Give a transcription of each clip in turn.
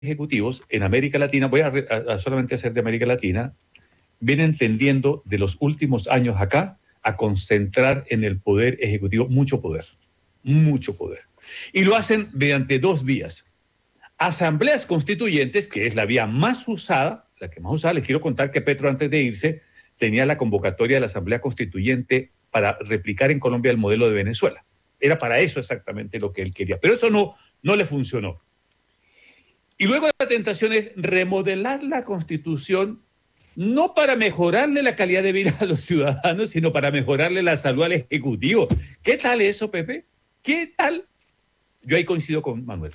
ejecutivos en América Latina, voy a solamente hacer de América Latina, vienen tendiendo de los últimos años acá a concentrar en el poder ejecutivo mucho poder, mucho poder. Y lo hacen mediante dos vías. Asambleas constituyentes, que es la vía más usada, la que más usada. Les quiero contar que Petro, antes de irse, tenía la convocatoria de la Asamblea Constituyente para replicar en Colombia el modelo de Venezuela. Era para eso exactamente lo que él quería. Pero eso no le funcionó. Y luego la tentación es remodelar la Constitución, no para mejorarle la calidad de vida a los ciudadanos, sino para mejorarle la salud al Ejecutivo. ¿Qué tal eso, Pepe? ¿Qué tal? Yo ahí coincido con Manuel.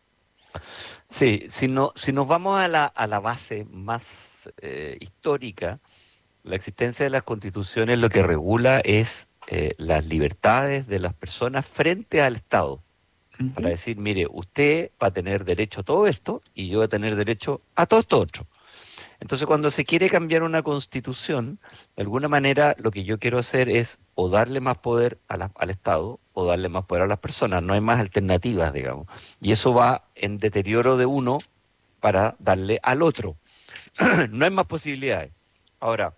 Sí, si nos vamos a la base más histórica, la existencia de las constituciones lo que regula es las libertades de las personas frente al Estado. Para decir, mire, usted va a tener derecho a todo esto y yo voy a tener derecho a todo esto otro. Entonces, cuando se quiere cambiar una constitución, de alguna manera lo que yo quiero hacer es o darle más poder al Estado o darle más poder a las personas. No hay más alternativas, digamos. Y eso va en deterioro de uno para darle al otro. No hay más posibilidades. Ahora,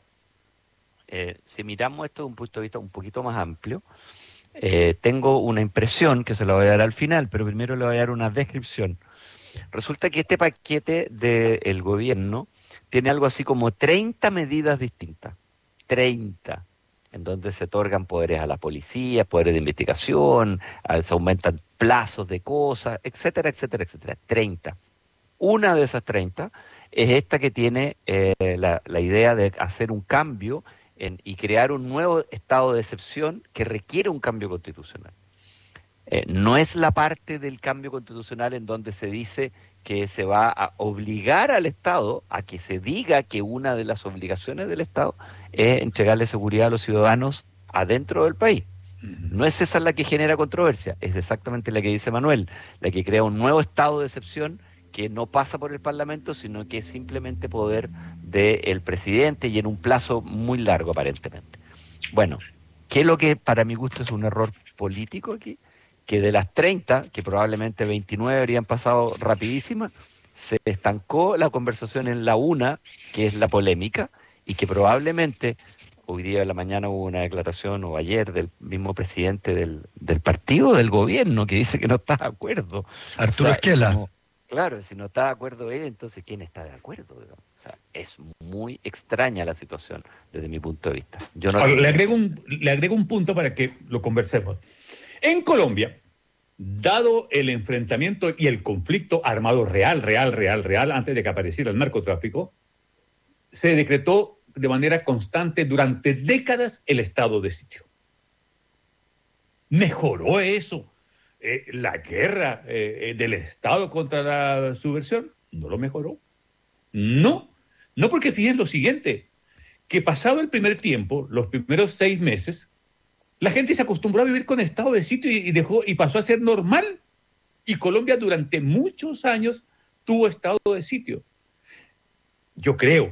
si miramos esto de un punto de vista un poquito más amplio, tengo una impresión que se la voy a dar al final, pero primero le voy a dar una descripción. Resulta que este paquete del gobierno tiene algo así como 30 medidas distintas, 30, en donde se otorgan poderes a la policía, poderes de investigación, se aumentan plazos de cosas, etcétera, etcétera, etcétera, 30. Una de esas 30 es esta que tiene la idea de hacer un cambio y crear un nuevo estado de excepción que requiere un cambio constitucional. No es la parte del cambio constitucional en donde se dice que se va a obligar al Estado a que se diga que una de las obligaciones del Estado es entregarle seguridad a los ciudadanos adentro del país. No es esa la que genera controversia, es exactamente la que dice Manuel, la que crea un nuevo estado de excepción que no pasa por el Parlamento, sino que es simplemente poder del presidente y en un plazo muy largo aparentemente. Bueno, ¿qué es lo que para mi gusto es un error político aquí? Que de las 30, que probablemente 29 habrían pasado rapidísimas, se estancó la conversación en la una, que es la polémica, y que probablemente hoy día de la mañana hubo una declaración, o ayer, del mismo presidente del partido del gobierno, que dice que no está de acuerdo. Arturo Esquela. Claro, si no está de acuerdo él, entonces ¿quién está de acuerdo? O sea, es muy extraña la situación desde mi punto de vista. Yo no le agrego un punto para que lo conversemos. En Colombia, dado el enfrentamiento y el conflicto armado real, antes de que apareciera el narcotráfico, se decretó de manera constante durante décadas el estado de sitio. ¿Mejoró eso la guerra del Estado contra la subversión? No lo mejoró. No, porque fíjense lo siguiente, que pasado el primer tiempo, los primeros 6 meses, la gente se acostumbró a vivir con estado de sitio y pasó a ser normal. Y Colombia durante muchos años tuvo estado de sitio. Yo creo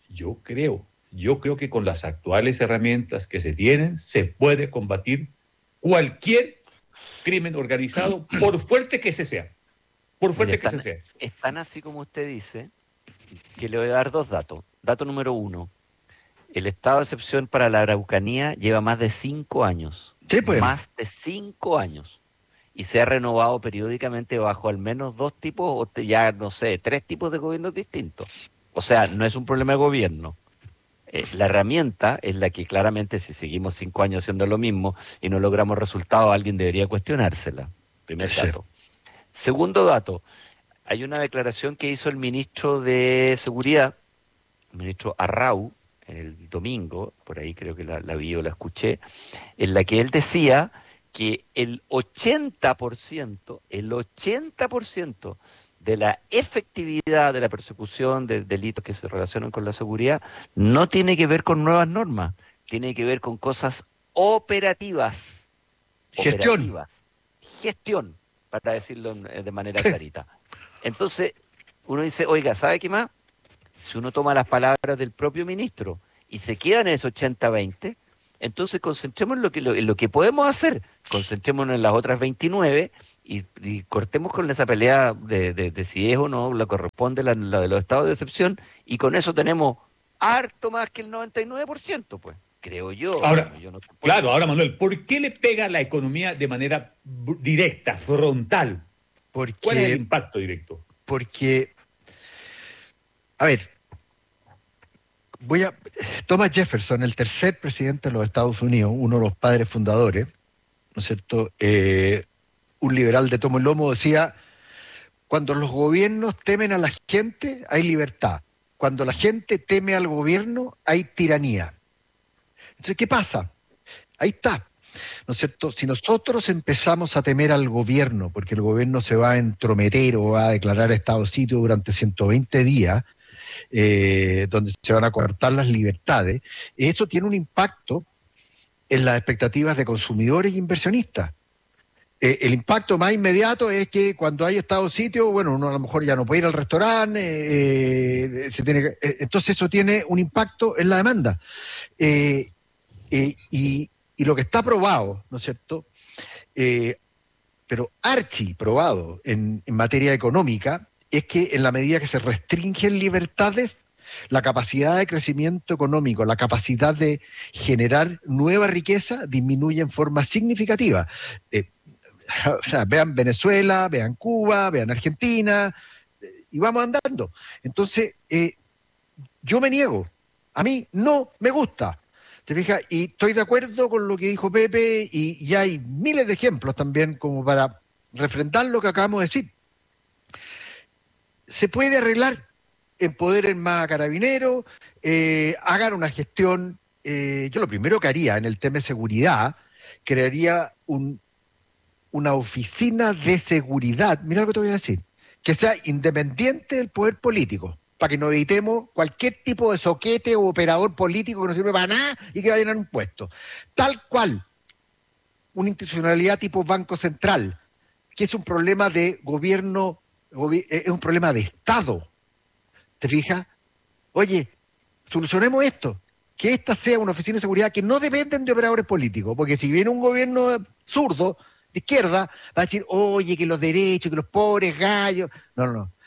que con las actuales herramientas que se tienen se puede combatir cualquier crimen organizado, por fuerte que se sea. Por fuerte que se sea. Es tan así como usted dice, que le voy a dar dos datos. Dato número 1. El estado de excepción para la Araucanía lleva más de 5 años. Sí, pues. Más de 5 años. Y se ha renovado periódicamente bajo al menos 2 tipos, o ya no sé, 3 tipos de gobiernos distintos. O sea, no es un problema de gobierno. La herramienta es la que claramente, si seguimos 5 años haciendo lo mismo y no logramos resultados, alguien debería cuestionársela. Primer dato. Segundo dato, hay una declaración que hizo el ministro de Seguridad, el ministro Arrau, el domingo, por ahí creo que la vi o la escuché, en la que él decía que el 80% de la efectividad de la persecución de delitos que se relacionan con la seguridad no tiene que ver con nuevas normas, tiene que ver con cosas operativas. Gestión, para decirlo de manera clarita. Entonces, uno dice, oiga, ¿sabe qué más? Si uno toma las palabras del propio ministro y se queda en ese 80-20, entonces concentrémonos en lo que podemos hacer, concentrémonos en las otras 29 y cortemos con esa pelea de si es o no la corresponde la de los estados de excepción, y con eso tenemos harto más que el 99%, pues, creo yo. Ahora, Yo no soy claro, político. ahora Manuel, ¿por qué le pega a la economía de manera directa, frontal? ¿Cuál es el Porque, impacto directo? porque, a ver, Thomas Jefferson, el tercer presidente de los Estados Unidos, uno de los padres fundadores, ¿no es cierto? Un liberal de tomo y lomo decía: cuando los gobiernos temen a la gente, hay libertad. Cuando la gente teme al gobierno, hay tiranía. Entonces, ¿qué pasa? Ahí está, ¿no es cierto? Si nosotros empezamos a temer al gobierno, porque el gobierno se va a entrometer o va a declarar estado de sitio durante 120 días, donde se van a cortar las libertades, eso tiene un impacto en las expectativas de consumidores e inversionistas. El impacto más inmediato es que cuando hay estado de sitio, bueno, uno a lo mejor ya no puede ir al restaurante, entonces eso tiene un impacto en la demanda. Eh, y lo que está probado, ¿no es cierto? Pero archi probado en materia económica, es que en la medida que se restringen libertades, la capacidad de crecimiento económico, la capacidad de generar nueva riqueza disminuye en forma significativa. O sea, vean Venezuela, vean Cuba, vean Argentina, y vamos andando. Entonces, yo me niego, a mí no me gusta. ¿Te fijas? Y estoy de acuerdo con lo que dijo Pepe, y hay miles de ejemplos también como para refrendar lo que acabamos de decir. Se puede arreglar, empoderen más a carabineros, hagan una gestión. Yo lo primero que haría en el tema de seguridad, crearía una oficina de seguridad, mira lo que te voy a decir, que sea independiente del poder político, para que nos evitemos cualquier tipo de soquete o operador político que no sirve para nada y que va a llenar un puesto. Tal cual, una institucionalidad tipo Banco Central, que es un problema de gobierno, es un problema de Estado. ¿Te fijas? Oye, solucionemos esto. Que esta sea una oficina de seguridad que no dependen de operadores políticos, porque si viene un gobierno zurdo, de izquierda, va a decir: oye, que los derechos, que los pobres gallos. No, no, no.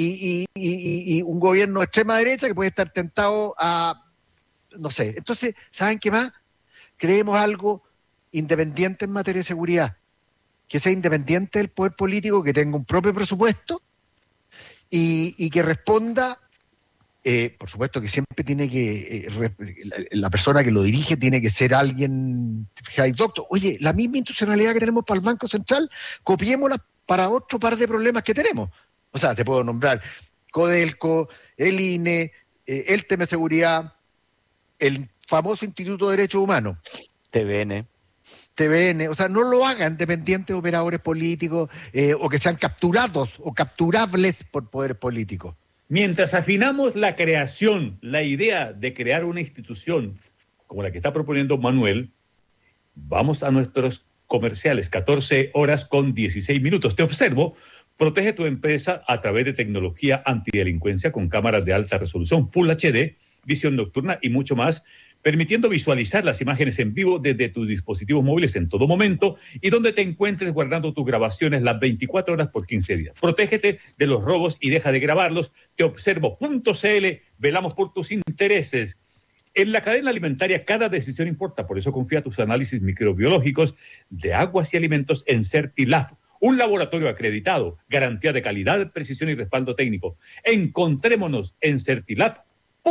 Y un gobierno de extrema derecha que puede estar tentado a, no sé. Entonces, ¿saben qué más? Creemos algo independiente en materia de seguridad, que sea independiente del poder político, que tenga un propio presupuesto y que responda. Por supuesto que siempre tiene que, la persona que lo dirige tiene que ser alguien, doctor. Oye, la misma institucionalidad que tenemos para el Banco Central, copiémosla para otro par de problemas que tenemos. O sea, te puedo nombrar Codelco, el INE, el tema de seguridad, el famoso Instituto de Derechos Humanos, TVN. TVN. O sea, no lo hagan dependientes de operadores políticos, o que sean capturados o capturables por poderes políticos. Mientras afinamos la creación, la idea de crear una institución como la que está proponiendo Manuel, vamos a nuestros comerciales, 14 horas con 16 minutos. Te observo, protege tu empresa a través de tecnología antidelincuencia con cámaras de alta resolución, Full HD, visión nocturna y mucho más, permitiendo visualizar las imágenes en vivo desde tus dispositivos móviles en todo momento y donde te encuentres guardando tus grabaciones las 24 horas por 15 días. Protégete de los robos y deja de grabarlos. Te observo.cl, velamos por tus intereses. En la cadena alimentaria cada decisión importa, por eso confía tus análisis microbiológicos de aguas y alimentos en Certilab, un laboratorio acreditado, garantía de calidad, precisión y respaldo técnico. Encontrémonos en certilab.cl.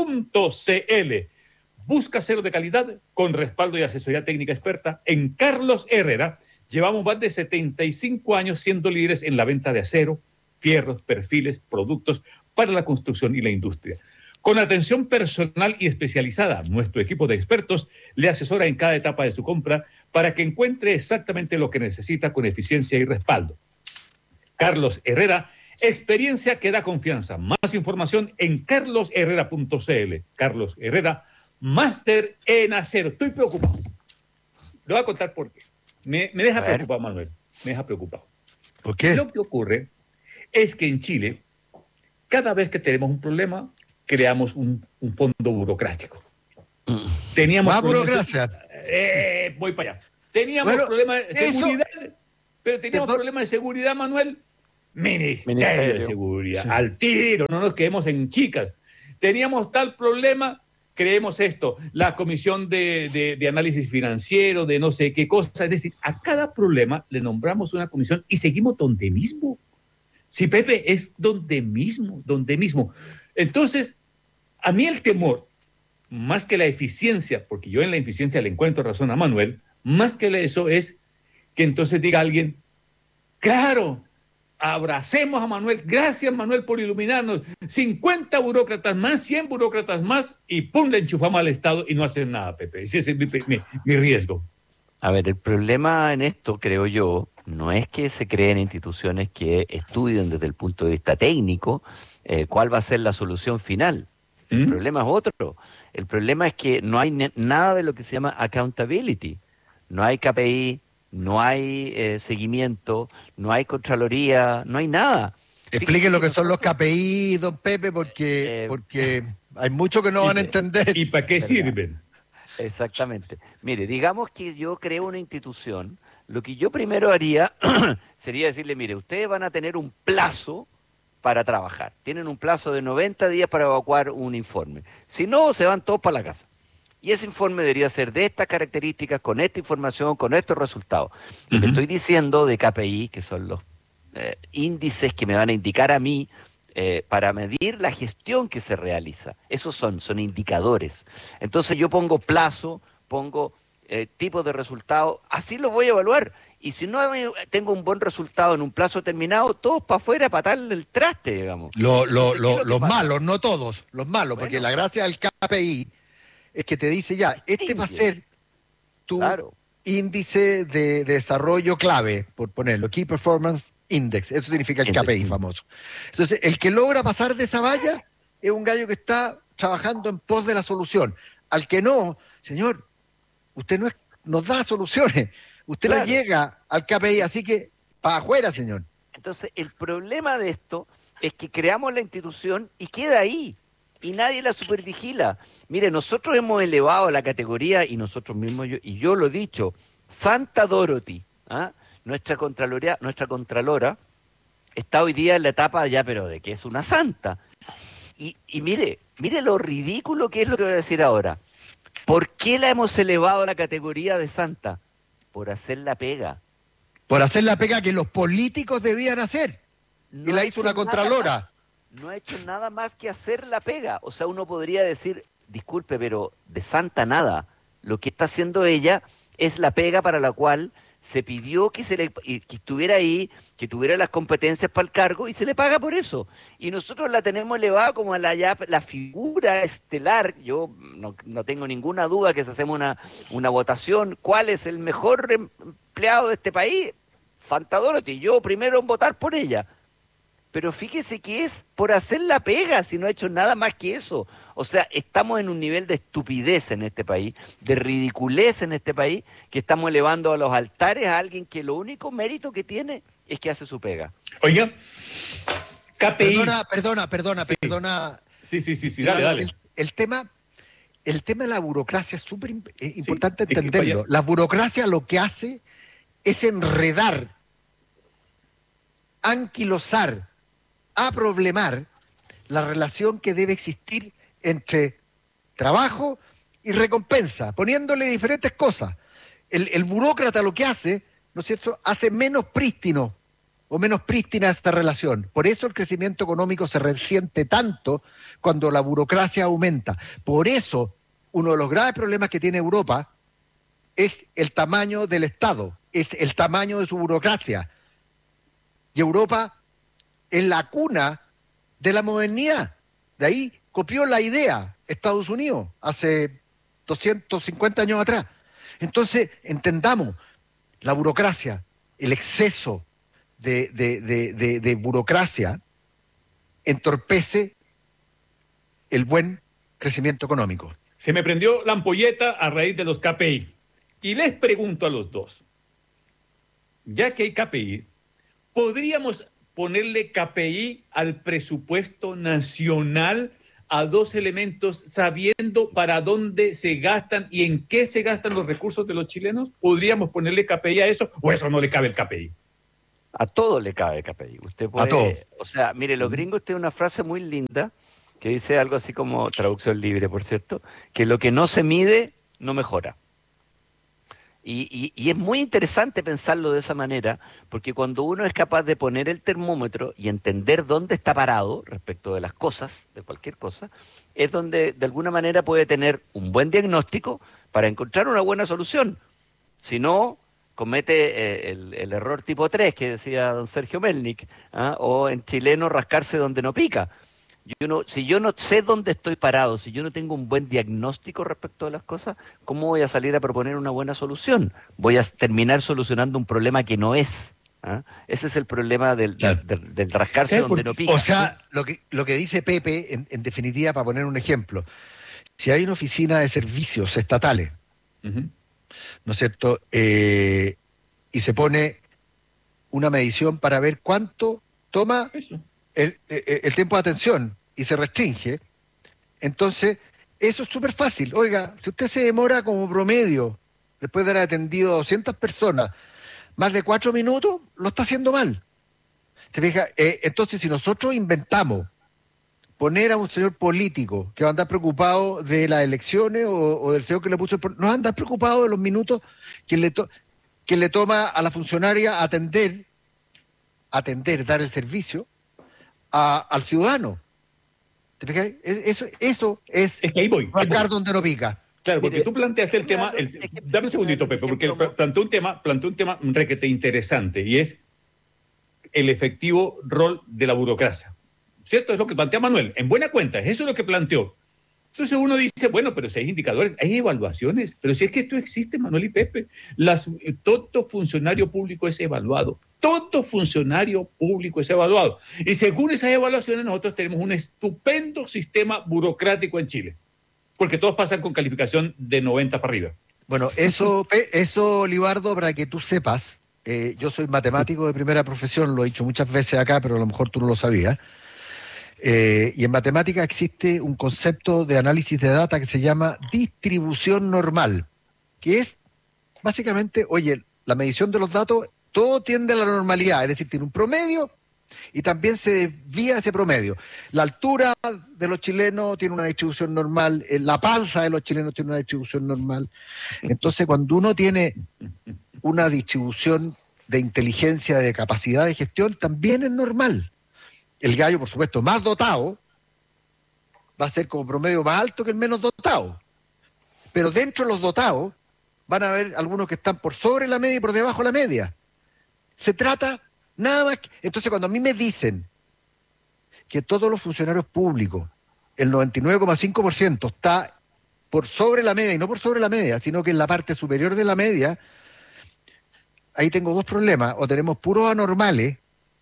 Busca acero de calidad con respaldo y asesoría técnica experta. En Carlos Herrera llevamos más de 75 años siendo líderes en la venta de acero, fierros, perfiles, productos para la construcción y la industria. Con atención personal y especializada, nuestro equipo de expertos le asesora en cada etapa de su compra para que encuentre exactamente lo que necesita con eficiencia y respaldo. Carlos Herrera, experiencia que da confianza. Más información en carlosherrera.cl. Carlos Herrera, máster en acero. Estoy preocupado. Le voy a contar por qué. Me deja preocupado, Manuel. Me deja preocupado. ¿Por qué? Lo que ocurre es que en Chile, cada vez que tenemos un problema, creamos un fondo burocrático. Teníamos más problemas. burocracia. Voy para allá. Teníamos problemas de seguridad. Pero teníamos problemas de seguridad, Manuel. Ministerio de Seguridad, sí. Al tiro, no nos quedemos en chicas. Teníamos tal problema, creemos esto, la comisión de análisis financiero, de no sé qué cosa. Es decir, a cada problema le nombramos una comisión y seguimos donde mismo. Sí, Pepe, es donde mismo. Entonces, a mí el temor, más que la eficiencia, porque yo en la eficiencia le encuentro razón a Manuel, más que eso es que entonces diga alguien, claro, abracemos a Manuel, gracias Manuel por iluminarnos, 50 burócratas más, 100 burócratas más, y pum, le enchufamos al Estado y no hacen nada, Pepe. Ese es mi riesgo. A ver, el problema en esto, creo yo, no es que se creen instituciones que estudien desde el punto de vista técnico cuál va a ser la solución final. El problema es otro. El problema es que no hay nada de lo que se llama accountability. No hay KPI, no hay seguimiento, no hay Contraloría, no hay nada. Explique lo que son los KPI, don Pepe, porque hay muchos que no van a entender. ¿Y para qué sirven? Exactamente. Mire, digamos que yo creo una institución, lo que yo primero haría sería decirle, mire, ustedes van a tener un plazo para trabajar. Tienen un plazo de 90 días para evacuar un informe. Si no, se van todos para la casa. Y ese informe debería ser de estas características, con esta información, con estos resultados. Lo que estoy diciendo de KPI, que son los índices que me van a indicar a mí para medir la gestión que se realiza. Esos son indicadores. Entonces yo pongo plazo, pongo tipos de resultados, así los voy a evaluar. Y si no tengo un buen resultado en un plazo determinado, todos para afuera, para darle el traste, digamos. Los malos, no todos, los malos, bueno, porque la gracia del KPI es que te dice ya, este va a ser tu índice de desarrollo clave, por ponerlo, Key Performance Index, eso significa el KPI famoso. Entonces, el que logra pasar de esa valla es un gallo que está trabajando en pos de la solución. Al que no, señor, usted no nos da soluciones, usted no llega al KPI, así que para afuera, señor. Entonces, el problema de esto es que creamos la institución y queda ahí, y nadie la supervigila. Mire, nosotros hemos elevado la categoría, y nosotros mismos, yo lo he dicho, Santa Dorothy, nuestra Contralora, está hoy día en la etapa ya, pero de que es una santa. Y mire lo ridículo que es lo que voy a decir ahora. ¿Por qué la hemos elevado a la categoría de santa? Por hacer la pega. Por hacer la pega que los políticos debían hacer. No, y la hizo una Contralora. No ha hecho nada más que hacer la pega. O sea, uno podría decir, disculpe, pero de santa nada. Lo que está haciendo ella es la pega para la cual se pidió que estuviera ahí, que tuviera las competencias para el cargo, y se le paga por eso. Y nosotros la tenemos elevada como a la figura estelar. Yo no tengo ninguna duda que si hacemos una votación, ¿cuál es el mejor empleado de este país? Santa Dorothy. Yo primero en votar por ella. Pero fíjese que es por hacer la pega, si no ha hecho nada más que eso. O sea, estamos en un nivel de estupidez en este país, de ridiculez en este país, que estamos elevando a los altares a alguien que lo único mérito que tiene es que hace su pega. Oiga, KPI... Perdona. Sí, dale. El tema de la burocracia es súper importante entenderlo. La burocracia lo que hace es enredar, anquilosar, aproblemar la relación que debe existir entre trabajo y recompensa, poniéndole diferentes cosas. El burócrata lo que hace, ¿no es cierto?, hace menos prístino o menos prístina esta relación. Por eso el crecimiento económico se resiente tanto cuando la burocracia aumenta. Por eso, uno de los graves problemas que tiene Europa es el tamaño del Estado, es el tamaño de su burocracia. Y Europa es la cuna de la modernidad. De ahí copió la idea Estados Unidos hace 250 años atrás. Entonces, entendamos, la burocracia, el exceso de burocracia entorpece el buen crecimiento económico. Se me prendió la ampolleta a raíz de los KPI. Y les pregunto a los dos, ya que hay KPI, ¿podríamos ponerle KPI al presupuesto nacional a dos elementos, sabiendo para dónde se gastan y en qué se gastan los recursos de los chilenos? ¿Podríamos ponerle KPI a eso o eso no le cabe el KPI? A todo le cabe KPI. Usted A todo. puede, o sea, mire, los gringos tienen una frase muy linda que dice algo así como, traducción libre, por cierto, que lo que no se mide no mejora. Y es muy interesante pensarlo de esa manera, porque cuando uno es capaz de poner el termómetro y entender dónde está parado respecto de las cosas, de cualquier cosa, es donde de alguna manera puede tener un buen diagnóstico para encontrar una buena solución. Si no, comete el error tipo 3 que decía don Sergio Melnik, ¿ah? O en chileno rascarse donde no pica. Si yo no sé dónde estoy parado, si yo no tengo un buen diagnóstico respecto a las cosas, ¿cómo voy a salir a proponer una buena solución? Voy a terminar solucionando un problema que no es. ¿Ah? Ese es el problema Claro. del rascarse ¿Sabe donde por no qué? pica. O sea, lo que dice Pepe, en definitiva, para poner un ejemplo, si hay una oficina de servicios estatales, Ujú. ¿no es cierto? Y se pone una medición para ver cuánto toma Eso. el tiempo de atención y se restringe, entonces eso es súper fácil. Oiga, si usted se demora como promedio, después de haber atendido a 200 personas, más de 4 minutos, lo está haciendo mal. ¿Te fijas? Entonces, si nosotros inventamos poner a un señor político que va a andar preocupado de las elecciones o del señor que le puso no va a andar preocupado de los minutos que le toma a la funcionaria atender, dar el servicio al ciudadano. ¿Te fijas? Eso es Es que ahí voy. rascar donde no pica. Claro, porque Mire, tú planteaste el déjeme tema, darle un ejemplo, dame un déjeme darle segundito, un Pepe, porque ejemplo. planteó un tema requete interesante y es el efectivo rol de la burocracia. ¿Cierto? Es lo que plantea Manuel. En buena cuenta, eso es lo que planteó. Entonces uno dice, bueno, pero si hay indicadores, hay evaluaciones, pero si es que esto existe, Manuel y Pepe, todo funcionario público es evaluado, todo funcionario público es evaluado. Y según esas evaluaciones, nosotros tenemos un estupendo sistema burocrático en Chile, porque todos pasan con calificación de 90 para arriba. Bueno, eso, Libardo, para que tú sepas, yo soy matemático de primera profesión, lo he dicho muchas veces acá, pero a lo mejor tú no lo sabías. Y en matemática existe un concepto de análisis de data que se llama distribución normal, que es básicamente, oye, la medición de los datos, todo tiende a la normalidad, es decir, tiene un promedio y también se desvía ese promedio. La altura de los chilenos tiene una distribución normal, la panza de los chilenos tiene una distribución normal. Entonces, cuando uno tiene una distribución de inteligencia, de capacidad de gestión, también es normal. El gallo, por supuesto, más dotado, va a ser como promedio más alto que el menos dotado. Pero dentro de los dotados van a haber algunos que están por sobre la media y por debajo de la media. Se trata nada más que... Entonces, cuando a mí me dicen que todos los funcionarios públicos, el 99,5% está por sobre la media, y no por sobre la media, sino que en la parte superior de la media, ahí tengo dos problemas. O tenemos puros anormales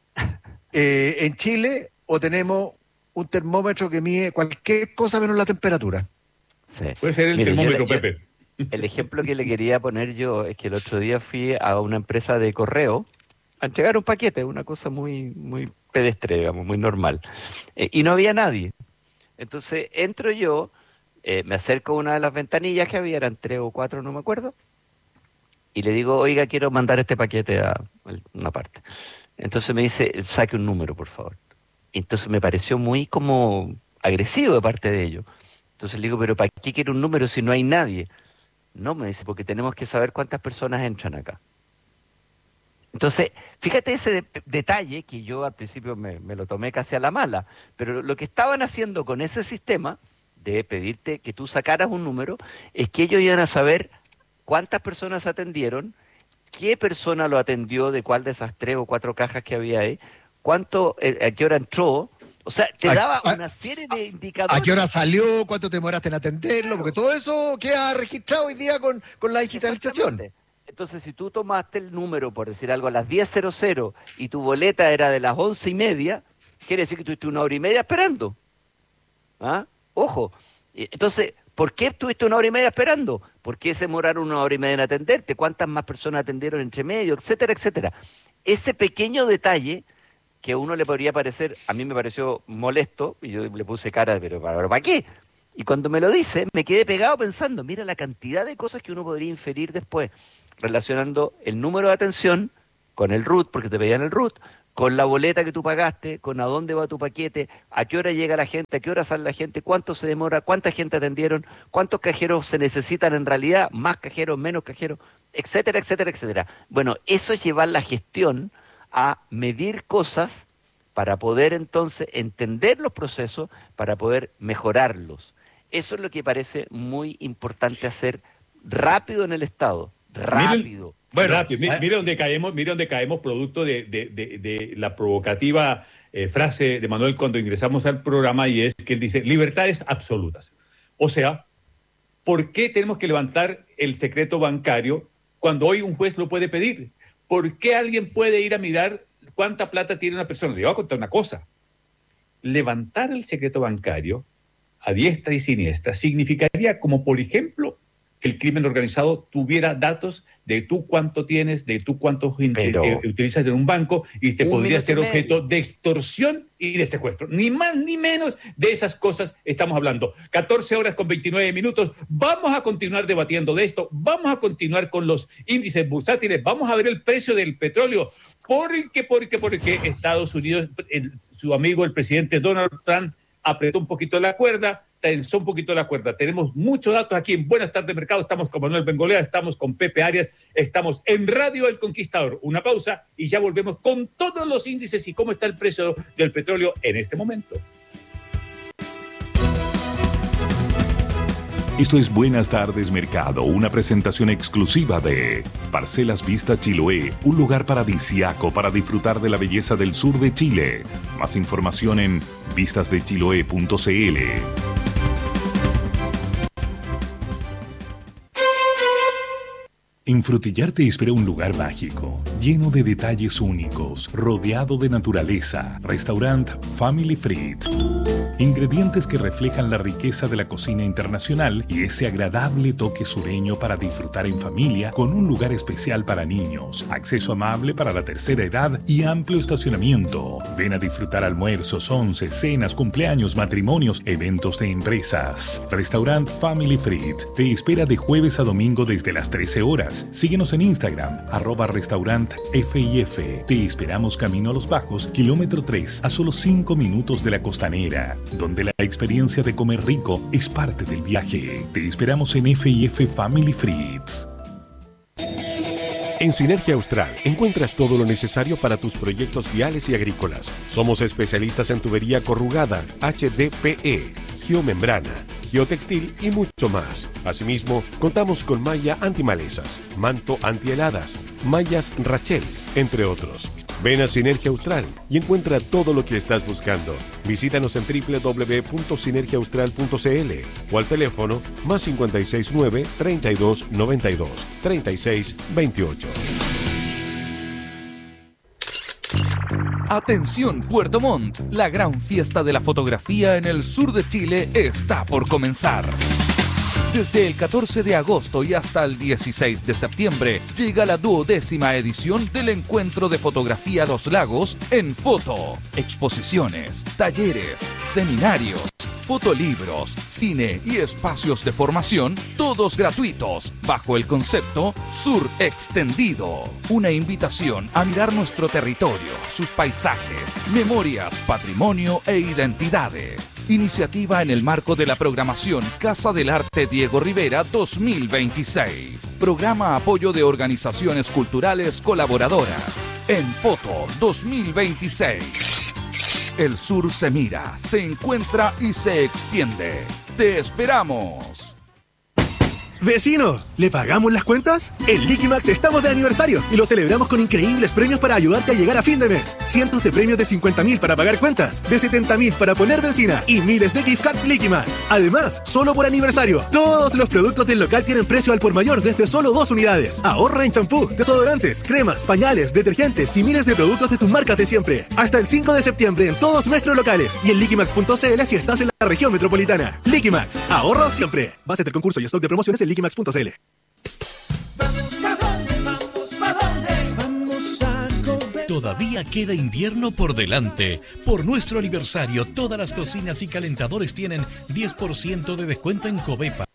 en Chile, o tenemos un termómetro que mide cualquier cosa menos la temperatura. Sí. Puede ser el Mire, termómetro, Pepe. el ejemplo que le quería poner yo es que el otro día fui a una empresa de correo a entregar un paquete, una cosa muy, muy pedestre, digamos, muy normal. Y no había nadie. Entonces entro yo, me acerco a una de las ventanillas que había, eran 3 o 4, no me acuerdo, y le digo, oiga, quiero mandar este paquete a una parte. Entonces me dice, saque un número, por favor. Entonces me pareció muy como agresivo de parte de ellos. Entonces le digo, pero ¿para qué quiere un número si no hay nadie? No, me dice, porque tenemos que saber cuántas personas entran acá. Entonces, fíjate ese detalle que yo al principio me lo tomé casi a la mala, pero lo que estaban haciendo con ese sistema de pedirte que tú sacaras un número es que ellos iban a saber cuántas personas atendieron, qué persona lo atendió, de cuál de esas 3 o 4 cajas que había ahí, a qué hora entró. O sea, te daba una serie de indicadores. ¿A qué hora salió? ¿Cuánto te demoraste en atenderlo? Porque todo eso queda registrado hoy día con la digitalización. Entonces, si tú tomaste el número, por decir algo, a las 10:00 y tu boleta era de las 11:30, quiere decir que tuviste 1 hora y media esperando. ¿Ah? Ojo. Entonces, ¿por qué estuviste 1 hora y media esperando? ¿Por qué se demoraron 1 hora y media en atenderte? ¿Cuántas más personas atendieron entre medio? Etcétera, etcétera. Ese pequeño detalle que a uno le podría parecer, a mí me pareció molesto, y yo le puse cara, pero ¿para qué? Y cuando me lo dice, me quedé pegado pensando, mira la cantidad de cosas que uno podría inferir después, relacionando el número de atención con el RUT, porque te pedían el RUT, con la boleta que tú pagaste, con a dónde va tu paquete, a qué hora llega la gente, a qué hora sale la gente, cuánto se demora, cuánta gente atendieron, cuántos cajeros se necesitan en realidad, más cajeros, menos cajeros, etcétera, etcétera, etcétera. Bueno, eso es llevar la gestión a medir cosas para poder entonces entender los procesos, para poder mejorarlos. Eso es lo que parece muy importante hacer rápido en el Estado, rápido. Mire dónde caemos producto de la provocativa frase de Manuel cuando ingresamos al programa, y es que él dice libertades absolutas. O sea, ¿por qué tenemos que levantar el secreto bancario cuando hoy un juez lo puede pedir? ¿Por qué alguien puede ir a mirar cuánta plata tiene una persona? Le voy a contar una cosa. Levantar el secreto bancario a diestra y siniestra significaría como, por ejemplo, que el crimen organizado tuviera datos de tú cuánto tienes, de tú cuánto utilizas en un banco, y te podría ser objeto de extorsión y de secuestro. Ni más ni menos de esas cosas estamos hablando. 14:29. Vamos a continuar debatiendo de esto, vamos a continuar con los índices bursátiles, vamos a ver el precio del petróleo, porque Estados Unidos, su amigo el presidente Donald Trump, apretó un poquito la cuerda, tensó un poquito la cuerda. Tenemos muchos datos aquí en Buenas Tardes Mercado. Estamos con Manuel Bengolea, estamos con Pepe Arias, estamos en Radio El Conquistador. Una pausa y ya volvemos con todos los índices y cómo está el precio del petróleo en este momento. Esto es Buenas Tardes Mercado, una presentación exclusiva de Parcelas Vista Chiloé, un lugar paradisíaco para disfrutar de la belleza del sur de Chile. Más información en vistasdechiloé.cl. En Frutillar te espera un lugar mágico, lleno de detalles únicos, rodeado de naturaleza. Restaurant Family Fried. Ingredientes que reflejan la riqueza de la cocina internacional y ese agradable toque sureño para disfrutar en familia, con un lugar especial para niños, acceso amable para la tercera edad y amplio estacionamiento. Ven a disfrutar almuerzos, once, cenas, cumpleaños, matrimonios, eventos de empresas. Restaurant Family Fried te espera de jueves a domingo desde las 13 horas. Síguenos en Instagram, @restaurantfif. Te esperamos camino a Los Bajos, kilómetro 3, a solo 5 minutos de la Costanera, donde la experiencia de comer rico es parte del viaje. Te esperamos en FIF Family Frieds. En Sinergia Austral encuentras todo lo necesario para tus proyectos viales y agrícolas. Somos especialistas en tubería corrugada, HDPE, geomembrana, geotextil y mucho más. Asimismo, contamos con malla antimalezas, manto antiheladas, mallas Rachel, entre otros. Ven a Sinergia Austral y encuentra todo lo que estás buscando. Visítanos en www.sinergiaaustral.cl o al teléfono +569 32 92 36 28. Atención Puerto Montt, la gran fiesta de la fotografía en el sur de Chile está por comenzar. Desde el 14 de agosto y hasta el 16 de septiembre llega la 12ª edición del Encuentro de Fotografía Los Lagos en foto. Exposiciones, talleres, seminarios, fotolibros, cine y espacios de formación, todos gratuitos, bajo el concepto Sur Extendido. Una invitación a mirar nuestro territorio, sus paisajes, memorias, patrimonio e identidades. Iniciativa en el marco de la programación Casa del Arte Diego Rivera 2026. Programa apoyo de organizaciones culturales colaboradoras. En Foto 2026. El sur se mira, se encuentra y se extiende. ¡Te esperamos! ¡Vecino! ¿Le pagamos las cuentas? En Liquimax estamos de aniversario y lo celebramos con increíbles premios para ayudarte a llegar a fin de mes. Cientos de premios de 50.000 para pagar cuentas, de 70.000 para poner benzina y miles de gift cards Liquimax. Además, solo por aniversario, todos los productos del local tienen precio al por mayor desde solo 2 unidades. Ahorra en champú, desodorantes, cremas, pañales, detergentes y miles de productos de tus marcas de siempre. Hasta el 5 de septiembre en todos nuestros locales y en liquimax.cl si estás en la región metropolitana. Liquimax, ahorro siempre. Base del concurso y stock de promociones en liquimax.cl. Todavía queda invierno por delante. Por nuestro aniversario, todas las cocinas y calentadores tienen 10% de descuento en Covepa.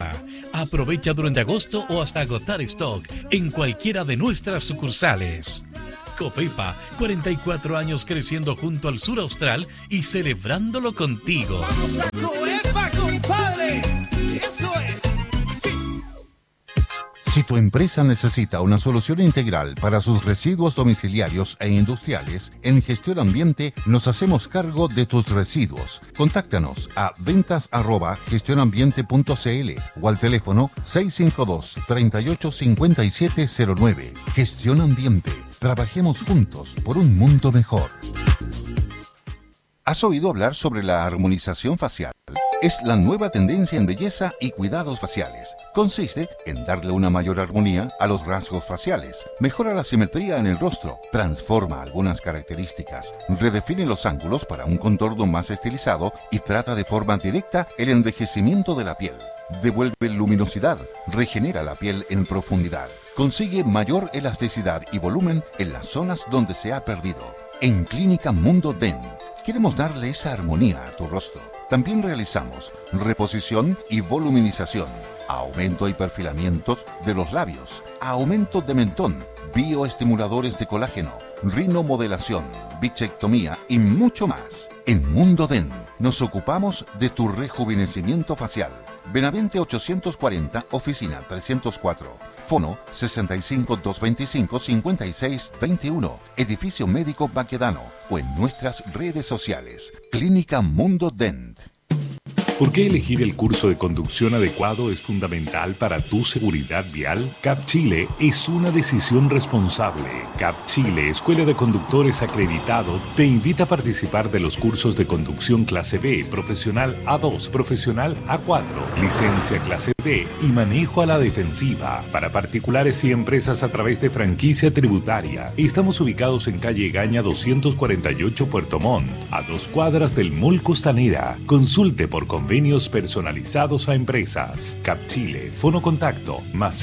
Aprovecha durante agosto o hasta agotar stock en cualquiera de nuestras sucursales. Cofepa, 44 años creciendo junto al sur austral y celebrándolo contigo. ¡Vamos a Coepa, compadre! ¡Eso es! ¡Sí! Si tu empresa necesita una solución integral para sus residuos domiciliarios e industriales, en Gestión Ambiente nos hacemos cargo de tus residuos. Contáctanos a ventas@gestionambiente.cl o al teléfono 652-385709. Gestión Ambiente. Trabajemos juntos por un mundo mejor. ¿Has oído hablar sobre la armonización facial? Es la nueva tendencia en belleza y cuidados faciales. Consiste en darle una mayor armonía a los rasgos faciales, mejora la simetría en el rostro, transforma algunas características, redefine los ángulos para un contorno más estilizado y trata de forma directa el envejecimiento de la piel. Devuelve luminosidad, regenera la piel en profundidad, consigue mayor elasticidad y volumen en las zonas donde se ha perdido. En Clínica Mundo Den, queremos darle esa armonía a tu rostro. También realizamos reposición y voluminización, aumento y perfilamientos de los labios, aumento de mentón, bioestimuladores de colágeno, rinomodelación, bichectomía y mucho más. En Mundo Den nos ocupamos de tu rejuvenecimiento facial. Benavente 840, oficina 304. Fono 65-225-5621. Edificio Médico Baquedano. O en nuestras redes sociales. Clínica Mundo Dent. ¿Por qué elegir el curso de conducción adecuado es fundamental para tu seguridad vial? CAP Chile es una decisión responsable. CAP Chile, Escuela de Conductores Acreditado, te invita a participar de los cursos de conducción clase B, profesional A2, profesional A4, licencia clase D y manejo a la defensiva para particulares y empresas a través de franquicia tributaria. Estamos ubicados en calle Gaña 248 Puerto Montt, a 2 cuadras del Mall Costanera. Consulte por convenios personalizados a empresas. CAP Chile, fono contacto más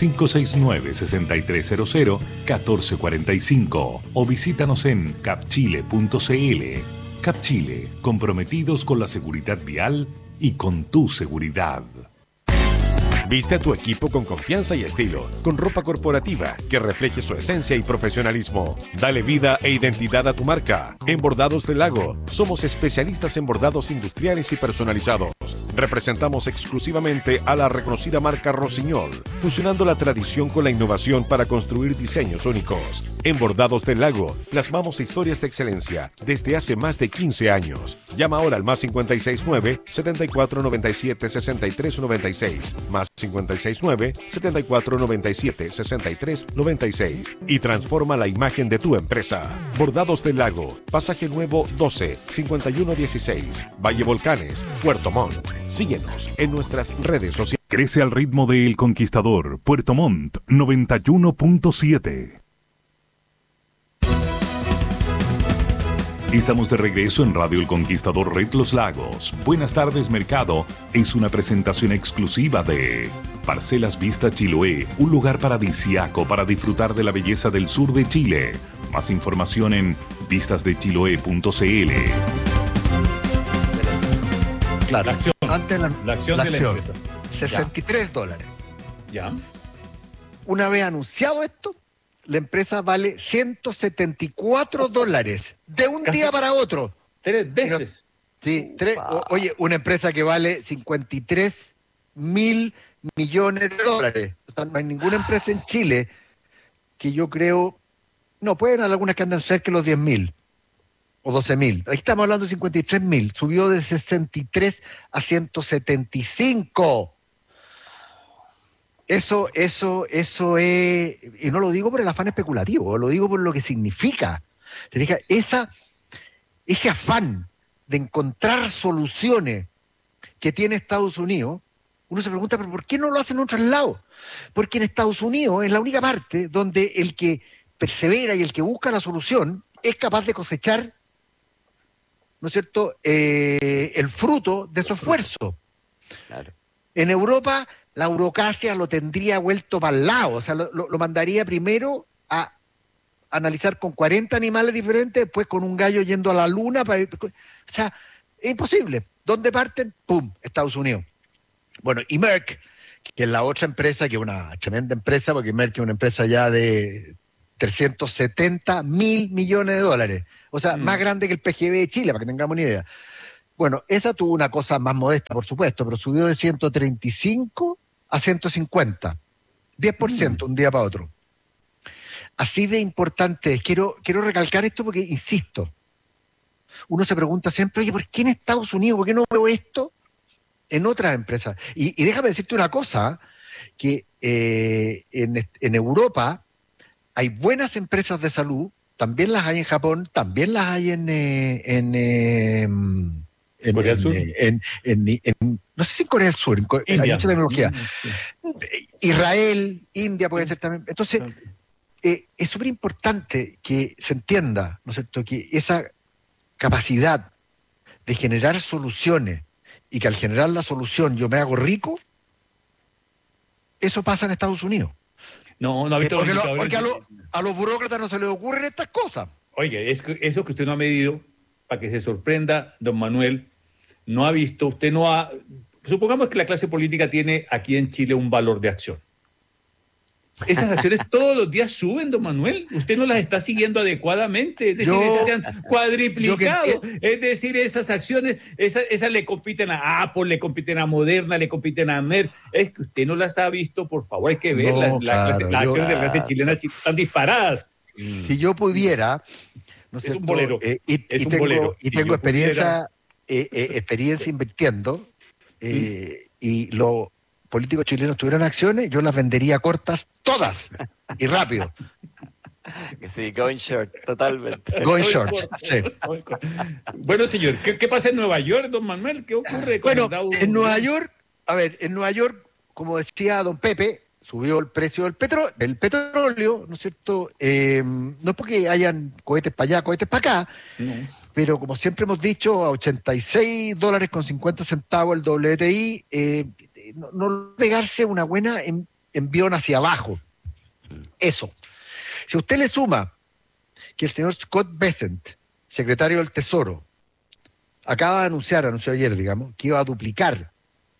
569-6300-1445 o visítanos en capchile.cl. CAP Chile, comprometidos con la seguridad vial y con tu seguridad. Viste a tu equipo con confianza y estilo, con ropa corporativa que refleje su esencia y profesionalismo. Dale vida e identidad a tu marca. En Bordados del Lago, somos especialistas en bordados industriales y personalizados. Representamos exclusivamente a la reconocida marca Rossignol, fusionando la tradición con la innovación para construir diseños únicos. En Bordados del Lago, plasmamos historias de excelencia desde hace más de 15 años. Llama ahora al más 569-7497-6396, más 569-7497-6396 y transforma la imagen de tu empresa. Bordados del Lago, Pasaje Nuevo 12, 5116, Valle Volcanes, Puerto Montt. Síguenos en nuestras redes sociales. Crece al ritmo de El Conquistador, Puerto Montt 91.7. Estamos de regreso en Radio El Conquistador Red Los Lagos. Buenas tardes, mercado. Es una presentación exclusiva de Parcelas Vista Chiloé, un lugar paradisíaco para disfrutar de la belleza del sur de Chile. Más información en vistasdechiloé.cl. Claro, La acción. antes La acción de la empresa. $63. Ya. Una vez anunciado esto, la empresa vale $174 de un Casi día para otro. 3 veces. Sí, oye, una empresa que vale 53 mil millones de dólares. O sea, no hay ninguna empresa en Chile que yo creo, no, pueden haber algunas que andan cerca de los 10.000 o 12.000. Aquí estamos hablando de 53.000. Subió de 63 a 175. Eso es, y no lo digo por el afán especulativo, lo digo por lo que significa. ¿Te fijas? Ese afán de encontrar soluciones que tiene Estados Unidos, uno se pregunta, ¿pero por qué no lo hacen en otros lados? Porque en Estados Unidos es la única parte donde el que persevera y el que busca la solución es capaz de cosechar, ¿no es cierto?, el fruto de su esfuerzo. Claro. En Europa, la burocracia lo tendría vuelto para el lado, o sea, lo mandaría primero a analizar con 40 animales diferentes, después con un gallo yendo a la luna, o sea, es imposible. ¿Dónde parten? ¡Pum! Estados Unidos. Bueno, y Merck, que es la otra empresa, que es una tremenda empresa, porque Merck es una empresa ya de 370.000 millones de dólares. O sea, más grande que el PGB de Chile, para que tengamos una idea. Bueno, esa tuvo una cosa más modesta, por supuesto, pero subió de 135 a 150. 10% un día para otro. Así de importante es. Quiero recalcar esto porque, insisto, uno se pregunta siempre, oye, ¿por qué en Estados Unidos? ¿Por qué no veo esto en otras empresas? Y déjame decirte una cosa, que en Europa hay buenas empresas de salud, también las hay en Japón, también las hay en Corea del Sur. No sé si en Corea del Sur, hay mucha tecnología. Israel, India puede ser también. Entonces, es súper importante que se entienda, ¿no es cierto?, que esa capacidad de generar soluciones y que al generar la solución yo me hago rico, eso pasa en Estados Unidos. No ha visto porque a los burócratas no se les ocurren estas cosas. Oye, eso que usted no ha medido, para que se sorprenda, don Manuel, no ha visto, usted no ha... Supongamos que la clase política tiene aquí en Chile un valor de acción. Esas acciones todos los días suben, don Manuel. Usted no las está siguiendo adecuadamente. Es decir, esas se han cuadriplicado. Es decir, esas acciones, esas le compiten a Apple, le compiten a Moderna, le compiten a Merck. Es que usted no las ha visto, por favor. Hay que ver. Las acciones de la clase chilena están disparadas. Si yo pudiera... ¿no es un bolero. Tengo experiencia invirtiendo y los políticos chilenos tuvieran acciones, yo las vendería cortas todas y rápido. Sí, going short, totalmente. Going short, sí. Bueno, señor, ¿qué pasa en Nueva York, don Manuel? ¿Qué ocurre con el Dow? En Nueva York, como decía don Pepe, subió el precio del petróleo, ¿no es cierto? No es porque hayan cohetes para allá, cohetes para acá, pero como siempre hemos dicho, a $86.50 el WTI, no pegarse una buena envión hacia abajo. Eso. Si usted le suma que el señor Scott Bessent, secretario del Tesoro, anunció ayer, digamos, que iba a duplicar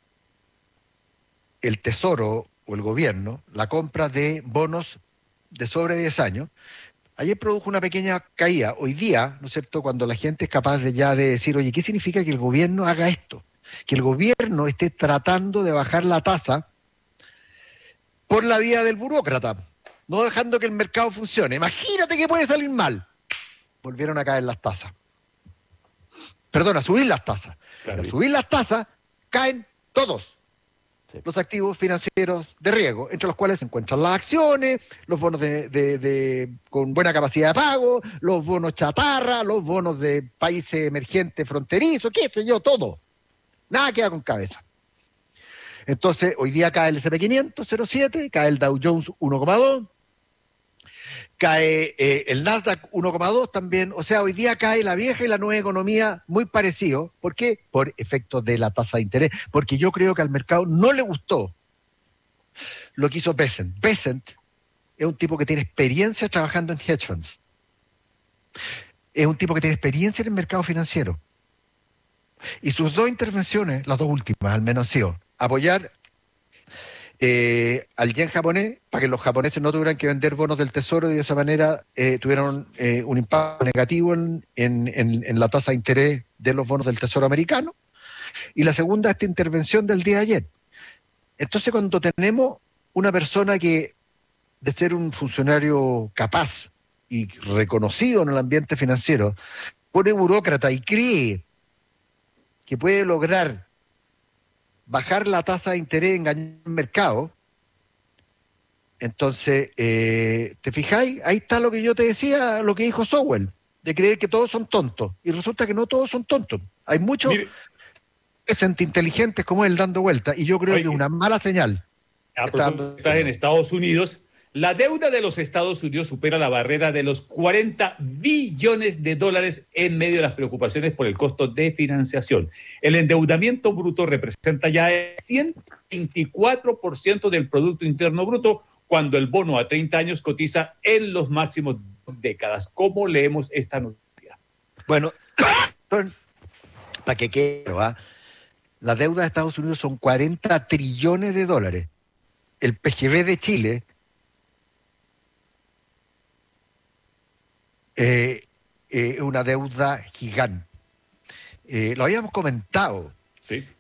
el Tesoro o el gobierno la compra de bonos de sobre 10 años, ayer produjo una pequeña caída. Hoy día, ¿no es cierto?, cuando la gente es capaz de decir, oye, ¿qué significa que el gobierno haga esto? Que el gobierno esté tratando de bajar la tasa por la vía del burócrata, no dejando que el mercado funcione. Imagínate que puede salir mal. Volvieron a caer las tasas. Perdón, a subir las tasas. Claro. Al subir las tasas, caen todos los activos financieros de riesgo, entre los cuales se encuentran las acciones, los bonos con buena capacidad de pago, los bonos chatarra, los bonos de países emergentes fronterizos, qué sé yo, todo. Nada queda con cabeza. Entonces, hoy día cae el S&P 500, 0,7, cae el Dow Jones 1,2, cae el Nasdaq 1,2 también. O sea, hoy día cae la vieja y la nueva economía muy parecido. ¿Por qué? Por efecto de la tasa de interés. Porque yo creo que al mercado no le gustó lo que hizo Bessent. Bessent es un tipo que tiene experiencia trabajando en hedge funds. Es un tipo que tiene experiencia en el mercado financiero. Y sus dos intervenciones, las dos últimas al menos, han sido apoyar al yen japonés para que los japoneses no tuvieran que vender bonos del tesoro y de esa manera tuvieron un impacto negativo en la tasa de interés de los bonos del tesoro americano. Y la segunda, esta intervención del día de ayer. Entonces, cuando tenemos una persona que, de ser un funcionario capaz y reconocido en el ambiente financiero, pone burócrata y cree que puede lograr bajar la tasa de interés, engañar al mercado, entonces, ¿te fijáis? Ahí está lo que yo te decía, lo que dijo Sowell, de creer que todos son tontos. Y resulta que no todos son tontos. Hay muchos inteligentes como él dando vueltas, y yo creo que es una mala señal. Estás en Estados Unidos. La deuda de los Estados Unidos supera la barrera de los $40 billones en medio de las preocupaciones por el costo de financiación. El endeudamiento bruto representa ya el 124% del Producto Interno Bruto, cuando el bono a 30 años cotiza en los máximos décadas. ¿Cómo leemos esta noticia? Bueno, para que quede, la deuda de Estados Unidos son $40 trillones. El PGB de Chile una deuda gigante. Lo habíamos comentado. Sí.